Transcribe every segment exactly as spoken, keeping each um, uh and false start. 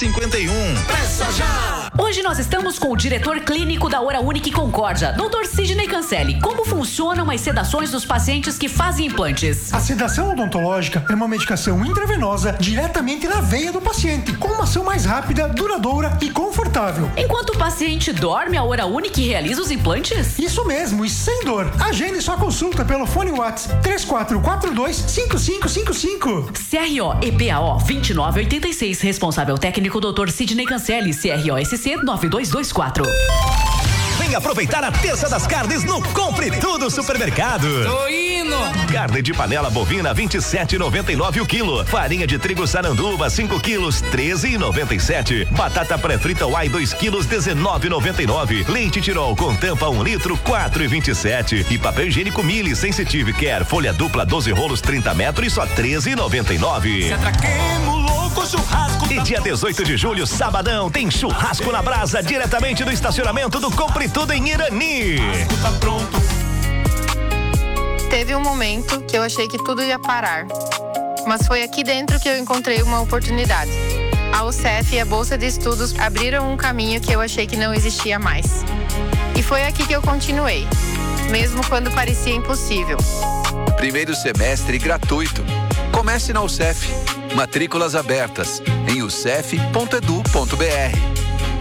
cinquenta e um. Peça já! Hoje nós estamos com o diretor clínico da Hora Única e Concórdia, doutor Sidney Cancelli. Como funcionam as sedações dos pacientes que fazem implantes? A sedação odontológica é uma medicação intravenosa diretamente na veia do paciente, com uma ação mais rápida, duradoura e confortável. Enquanto o paciente dorme, a Hora Única realiza os implantes? Isso mesmo, e sem dor. Agende sua consulta pelo fone WhatsApp três quatro quatro dois, cinco cinco cinco cinco. C R O E P A O vinte e nove oitenta e seis, responsável técnico doutor Sidney Cancelli, C R O S C nove dois dois quatro. Vem aproveitar a terça das carnes no Compre Tudo Supermercado. Tô indo! Carne de panela bovina vinte e sete e noventa e nove o quilo. Farinha de trigo Saranduba cinco quilos treze e noventa e sete. Batata pré-frita Uai dois quilos dezenove e noventa e nove. Leite Tirol com tampa um litro quatro e vinte e sete. E papel higiênico Mili Sensitive Care folha dupla doze rolos trinta metros e só treze e noventa e nove. Se atraquemos louco churrasco. E dia dezoito de julho, sabadão, tem churrasco na brasa diretamente do estacionamento do Compre Tudo em Irani. Tá pronto. Teve um momento que eu achei que tudo ia parar, mas foi aqui dentro que eu encontrei uma oportunidade. A U C F e a Bolsa de Estudos abriram um caminho que eu achei que não existia mais. E foi aqui que eu continuei, mesmo quando parecia impossível. Primeiro semestre gratuito. Comece na U C F. Matrículas abertas em u c f ponto e d u ponto b r.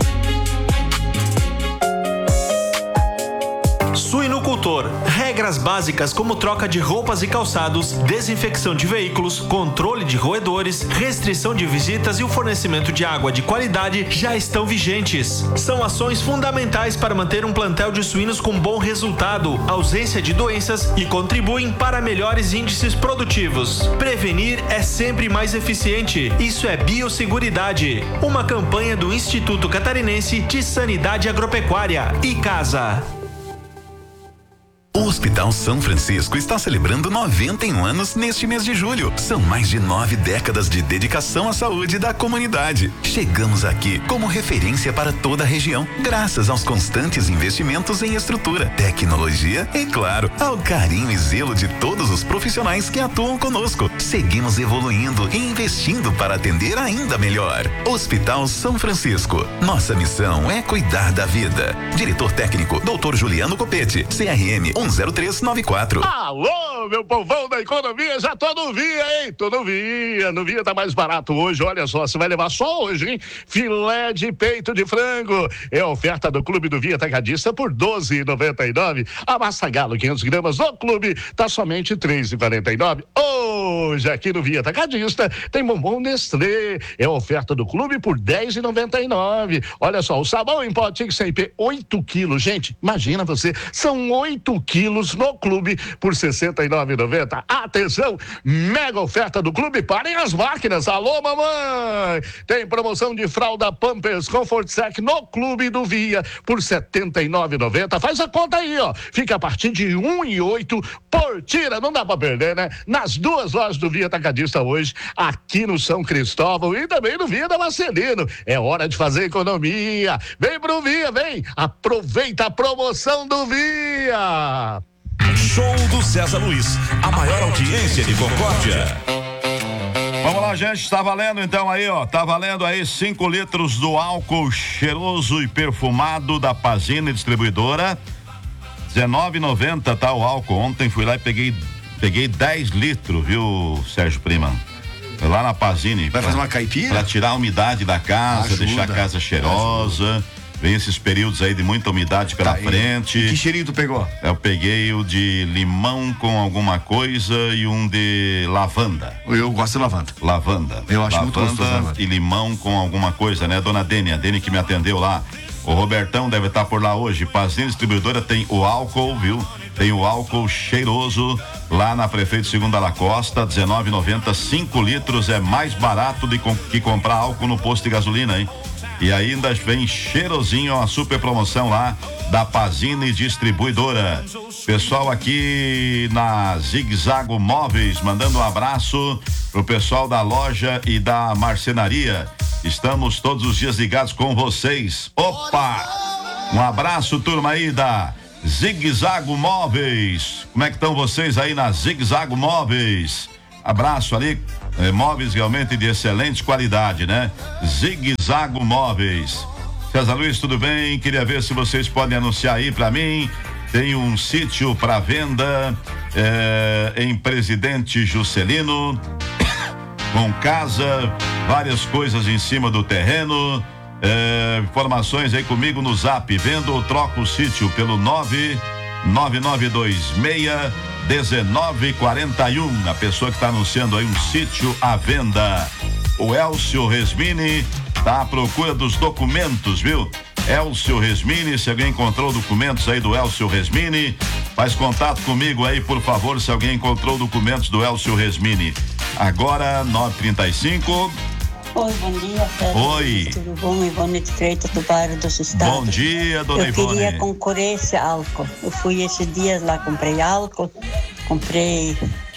Suinocultor. Regras básicas como troca de roupas e calçados, desinfecção de veículos, controle de roedores, restrição de visitas e o fornecimento de água de qualidade já estão vigentes. São ações fundamentais para manter um plantel de suínos com bom resultado, ausência de doenças e contribuem para melhores índices produtivos. Prevenir é sempre mais eficiente. Isso é biosseguridade. Uma campanha do Instituto Catarinense de Sanidade Agropecuária. ICASA. O Hospital São Francisco está celebrando noventa e um anos neste mês de julho. São mais de nove décadas de dedicação à saúde da comunidade. Chegamos aqui como referência para toda a região, graças aos constantes investimentos em estrutura, tecnologia e, claro, ao carinho e zelo de todos os profissionais que atuam conosco. Seguimos evoluindo e investindo para atender ainda melhor. Hospital São Francisco. Nossa missão é cuidar da vida. Diretor técnico, doutor Juliano Copete, C R M um zero três nove quatro. Alô, meu povão da economia, já tô no Via, hein? Tô no Via, no Via tá mais barato hoje, olha só, você vai levar só hoje, hein? Filé de peito de frango, é a oferta do Clube do Via Atacadista por doze reais e noventa e nove centavos. A massa galo quinhentos gramas no Clube tá somente três reais e quarenta e nove centavos. Hoje aqui no Via Atacadista tem bombom Nestlé, é a oferta do Clube por dez reais e noventa e nove centavos. Olha só, o sabão em pó Tic cem P, oito quilos, gente, imagina você, são oito quilos no Clube por sessenta e nove reais e noventa centavos. Atenção, mega oferta do Clube, parem as máquinas. Alô, mamãe! Tem promoção de fralda Pampers Comfort Sec no Clube do Via por setenta e nove reais e noventa centavos. Faz a conta aí, ó. Fica a partir de um e oito por tira, não dá pra perder, né? Nas duas lojas do Via Atacadista hoje, aqui no São Cristóvão e também no Via da Marcelino. É hora de fazer economia. Vem pro Via, vem! Aproveita a promoção do Via! Show do César Luiz, a maior audiência de Concórdia. Vamos lá, gente, tá valendo então aí, ó, tá valendo aí cinco litros do álcool cheiroso e perfumado da Pazini Distribuidora, dezenove reais e noventa centavos, tá o álcool. Ontem fui lá e peguei, peguei dez litros, viu, Sérgio Prima? Foi lá na Pazini. Vai pra, fazer uma caipira? Pra tirar a umidade da casa, ajuda, deixar a casa cheirosa. Ajuda. Vem esses períodos aí de muita umidade pela tá, frente. E que cheirinho tu pegou? Eu peguei o de limão com alguma coisa e um de lavanda. Eu gosto de lavanda. Lavanda. Eu acho lavanda muito gostoso lavanda. E limão com alguma coisa, né? Dona Dene, a Dene que me atendeu lá. O Robertão deve estar por lá hoje. Pazini Distribuidora tem o álcool, viu? Tem o álcool cheiroso lá na Prefeito Segunda La Costa, dezenove reais e noventa centavos, cinco litros, é mais barato de com, que comprar álcool no posto de gasolina, hein? E ainda vem cheirosinho, a super promoção lá da Pazini Distribuidora. Pessoal aqui na Zig Zago Móveis, mandando um abraço pro pessoal da loja e da marcenaria. Estamos todos os dias ligados com vocês. Opa! Um abraço, turma aí da Zig Zago Móveis. Como é que estão vocês aí na Zig Zago Móveis? Abraço ali É, móveis realmente de excelente qualidade, né? Zigue-Zago Móveis. César Luiz, tudo bem? Queria ver se vocês podem anunciar aí pra mim. Tem um sítio para venda é, em Presidente Juscelino, com casa, várias coisas em cima do terreno. É, informações aí comigo no Zap. Vendo ou troco o sítio pelo nove nove nove dois seis um nove quatro um. A pessoa que está anunciando aí um sítio à venda. O Elcio Resmini tá à procura dos documentos, viu? Elcio Resmini, se alguém encontrou documentos aí do Elcio Resmini, faz contato comigo aí, por favor, se alguém encontrou documentos do Elcio Resmini. Agora, nove e trinta e cinco. Oi, bom dia, Fred. Oi. Tudo bom? Ivone de Freitas, do bairro dos Estados. Bom dia, dona Eu Ivone. Eu queria concorrência álcool. Eu fui esses dias lá, comprei álcool, comprei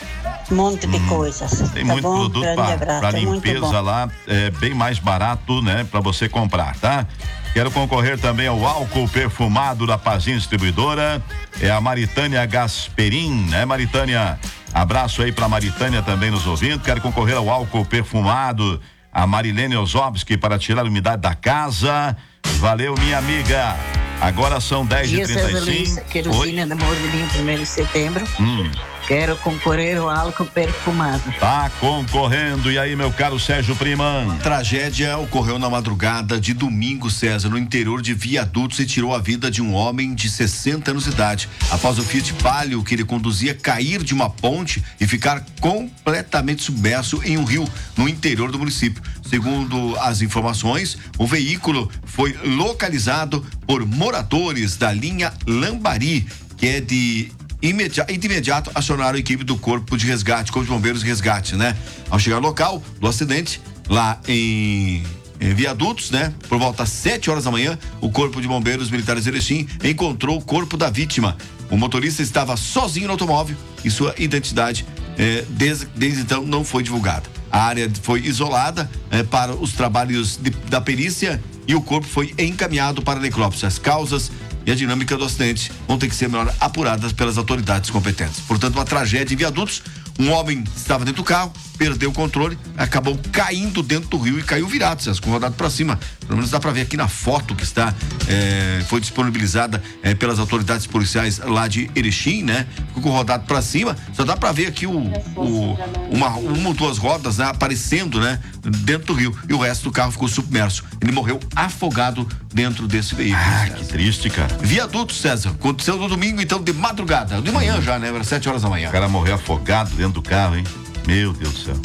um monte de hum, coisas. Tem tá muito bom? produto é para limpeza lá, é bem mais barato, né? Para você comprar, tá? Quero concorrer também ao álcool perfumado da Pazinha Distribuidora. É a Maritânia Gasperim, né, Maritânia? Abraço aí pra Maritânia também nos ouvindo. Quero concorrer ao álcool perfumado. A Marilene Osovski para tirar a umidade da casa. Valeu, minha amiga. Agora são dez e trinta e cinco. Querosina da Mordelinho, primeiro de setembro. Hum. Quero concorrer ao álcool perfumado. Tá concorrendo. E aí, meu caro Sérgio Priman? Tragédia ocorreu na madrugada de domingo, César, no interior de Viadutos, e tirou a vida de um homem de sessenta anos de idade. Após o Fiat Palio que ele conduzia cair de uma ponte e ficar completamente submerso em um rio no interior do município. Segundo as informações, o veículo foi localizado por moradores da linha Lambari, que é de Imedi- de imediato acionaram a equipe do Corpo de Resgate, Corpo de Bombeiros de Resgate, né? Ao chegar ao local do acidente, lá em, em Viadutos, né? Por volta às sete horas da manhã, o Corpo de Bombeiros Militares de Erechim encontrou o corpo da vítima. O motorista estava sozinho no automóvel e sua identidade eh, desde, desde então não foi divulgada. A área foi isolada eh, para os trabalhos de, da perícia e o corpo foi encaminhado para a necrópsia. As causas e a dinâmica do acidente vão ter que ser melhor apuradas pelas autoridades competentes. Portanto, uma tragédia em Viadutos. Um homem estava dentro do carro, perdeu o controle, acabou caindo dentro do rio e caiu virado, César, com rodado para cima. Pelo menos dá para ver aqui na foto que está, é, foi disponibilizada é, pelas autoridades policiais lá de Erechim, né? Ficou com rodado para cima. Só dá para ver aqui o, o uma, uma ou duas rodas, né, aparecendo, né, dentro do rio. E o resto do carro ficou submerso. Ele morreu afogado dentro desse veículo. Ah, César. Que triste, cara. Viaduto, César. Aconteceu no domingo, então, de madrugada. De manhã já, né? Era sete horas da manhã. O cara morreu afogado dentro do carro, hein? Meu Deus do céu.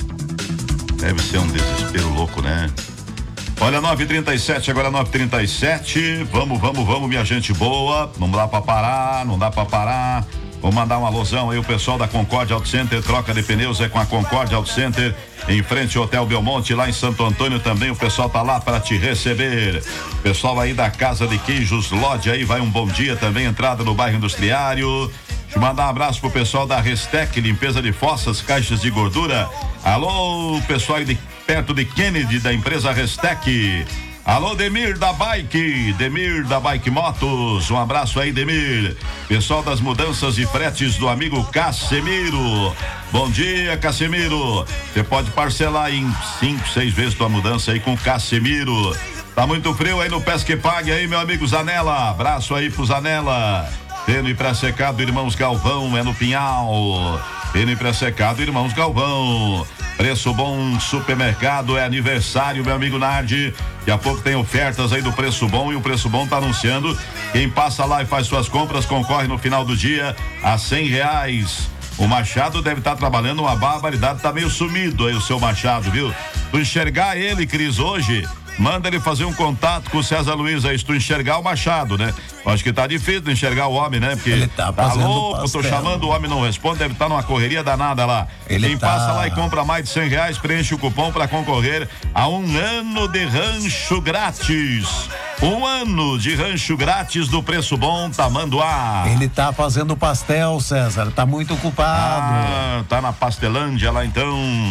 Deve ser um desespero louco, né? Olha, nove e trinta e sete, agora nove e trinta e sete. Vamos, vamos, vamos, minha gente boa. Não dá pra parar, não dá pra parar. Vou mandar um alôzão aí, o pessoal da Concorde Auto Center, troca de pneus é com a Concorde Auto Center, em frente ao Hotel Belmonte, lá em Santo Antônio também, o pessoal tá lá para te receber. Pessoal aí da Casa de Queijos Lodge aí, vai um bom dia também, entrada no bairro Industriário. Deixa eu mandar um abraço pro pessoal da Restec, limpeza de fossas, caixas de gordura. Alô, pessoal aí de, perto de Kennedy, da empresa Restec. Alô, Demir da Bike, Demir da Bike Motos, um abraço aí, Demir. Pessoal das mudanças e fretes do amigo Cassimiro. Bom dia, Cassimiro. Você pode parcelar em cinco, seis vezes tua mudança aí com o Cassimiro. Tá muito frio aí no Pesque Pague aí, meu amigo Zanella. Abraço aí pro Zanella. Peno e pré-secado, Irmãos Galvão, é no Pinhal. Peno e pré-secado, Irmãos Galvão. Preço Bom Supermercado, é aniversário, meu amigo Nardi. Daqui a pouco tem ofertas aí do Preço Bom, e o Preço Bom tá anunciando. Quem passa lá e faz suas compras concorre no final do dia a cem reais. O Machado deve estar tá trabalhando uma barbaridade, tá meio sumido aí o seu Machado, viu? Tu enxergar ele, Cris, hoje, manda ele fazer um contato com o César Luiz aí, se tu enxergar o Machado, né? Acho que tá difícil de enxergar o homem, né? Porque ele tá, tá louco, tô chamando, o homem não responde, deve estar tá numa correria danada lá. Ele Quem tá... passa lá e compra mais de cem reais, preenche o cupom para concorrer a um ano de rancho grátis. Um ano de rancho grátis do Preço Bom, Tamanduá. Ele tá fazendo pastel, César, tá muito ocupado. Ah, tá na Pastelândia lá então.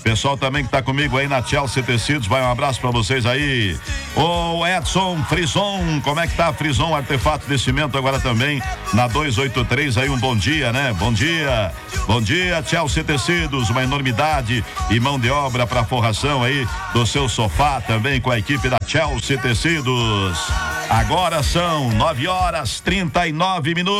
Pessoal também que tá comigo aí na Chelsea Tecidos, vai um abraço pra vocês aí. O Edson Frison, como é que tá Frison, artefato de cimento agora também na duzentos e oitenta e três aí, um bom dia, né? Bom dia, bom dia Chelsea Tecidos, uma enormidade e mão de obra pra forração aí do seu sofá também com a equipe da Chelsea Tecidos. Agora são nove horas trinta e nove minutos.